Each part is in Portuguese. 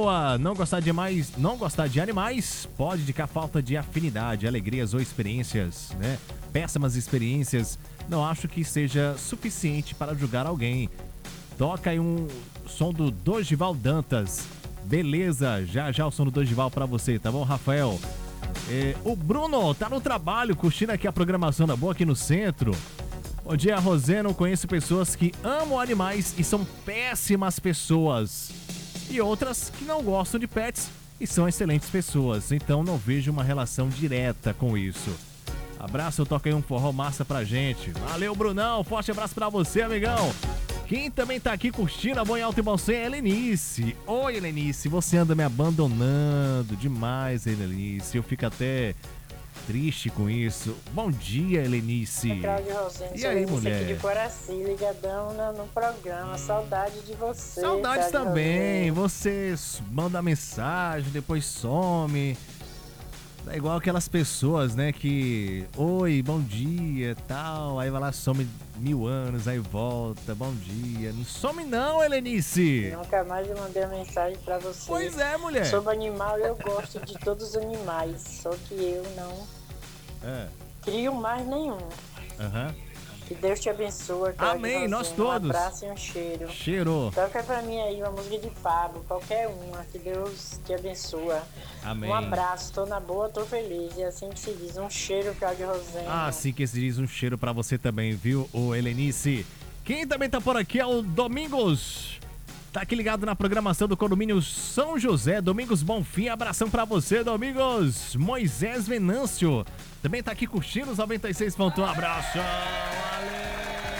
boa. Não gostar de animais pode indicar falta de afinidade, alegrias ou experiências, né? Péssimas experiências. Não acho que seja suficiente para julgar alguém. Toca aí um som do Dorival Dantas. Beleza, já o som do Dorival pra você, tá bom, Rafael? O Bruno tá no trabalho, curtindo aqui a programação da boa aqui no centro. Bom dia, Roseno. Conheço pessoas que amam animais e são péssimas pessoas. E outras que não gostam de pets e são excelentes pessoas. Então não vejo uma relação direta com isso. Abraço, eu toco aí um forró massa pra gente. Valeu, Brunão. Forte abraço pra você, amigão. Quem também tá aqui curtindo a Bom em Alto e Bom Som é a Helenice. Oi, Helenice, você anda me abandonando demais, Helenice. Eu fico até triste com isso. Bom dia, Helenice. Cláudio Rosendo, e aí, mulher? Aqui de Coraci, ligadão no programa. Saudade de você. Saudades Cláudio também. Rosendo. Você manda mensagem, depois some. É igual aquelas pessoas, né, que... Oi, bom dia, tal. Aí vai lá, some 1000 anos, aí volta, bom dia. Não some não, Helenice. Nunca mais eu mandei uma mensagem pra você. Pois é, mulher. Sobre animal, eu gosto de todos os animais. Só que eu não crio mais nenhum. Que Deus te abençoe. Amém, nós todos. Um abraço e um cheiro. Cheiro. Toca pra mim aí uma música de Pablo, qualquer uma. Que Deus te abençoe. Amém. Um abraço, tô na boa, tô feliz. E assim que se diz, um cheiro, Cláudio Rosendo. Assim que se diz, um cheiro pra você também, viu, ô Helenice. Quem também tá por aqui é o Domingos. Tá aqui ligado na programação do condomínio São José. Domingos Bonfim, abração pra você, Domingos. Moisés Venâncio também tá aqui curtindo os 96.1. Abraço, valeu.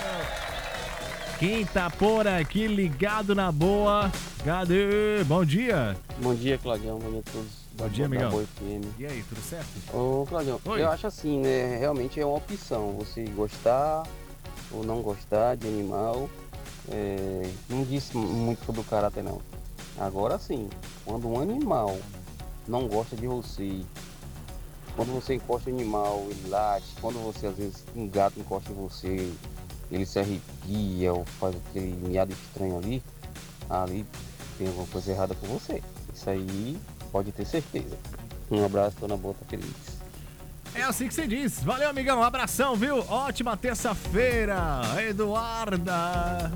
Quem tá por aqui ligado na boa? Cadê? Bom dia. Bom dia, Claudião. Bom dia a todos. Bom dia, amigão. E aí, tudo certo? Ô, Claudião, eu acho assim, né? Realmente é uma opção. Você gostar ou não gostar de animal. Não disse muito sobre o caráter, não. Agora sim, quando um animal não gosta de você, quando você encosta o animal, ele late, quando você, às vezes, um gato encosta em você, ele se arrepia ou faz aquele miado estranho ali tem alguma coisa errada com você. Isso aí pode ter certeza. Um abraço, dona boa, tá feliz. É assim que se diz. Valeu, amigão. Um abração, viu? Ótima terça-feira, Eduarda.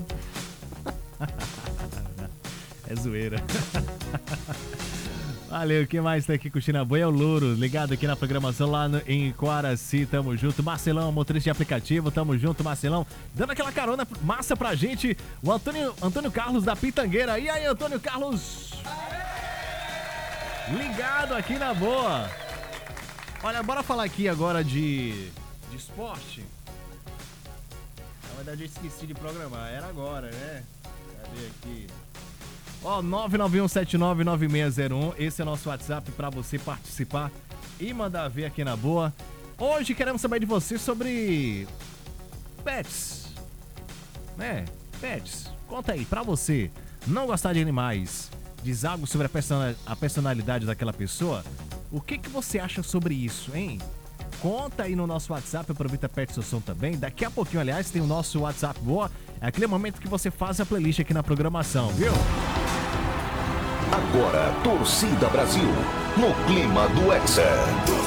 É zoeira. Valeu, quem mais tá aqui curtindo a boa é o Louro, ligado aqui na programação lá em Coaraci, tamo junto. Marcelão, motorista de aplicativo, tamo junto, Marcelão. Dando aquela carona massa pra gente, o Antônio Carlos da Pitangueira. E aí, Antônio Carlos? Ligado aqui na boa. Olha, bora falar aqui agora de esporte. Na verdade eu esqueci de programar, era agora, né? Cadê aqui? Ó, 991799601, esse é nosso WhatsApp pra você participar e mandar ver aqui na boa. Hoje queremos saber de você sobre pets, né? Pets, conta aí, pra você não gostar de animais, diz algo sobre a personalidade daquela pessoa. O que você acha sobre isso, hein? Conta aí no nosso WhatsApp, aproveita Pet Seu Som também. Daqui a pouquinho, aliás, tem o nosso WhatsApp boa. É aquele momento que você faz a playlist aqui na programação, viu? Agora, Torcida Brasil, no clima do Hexa.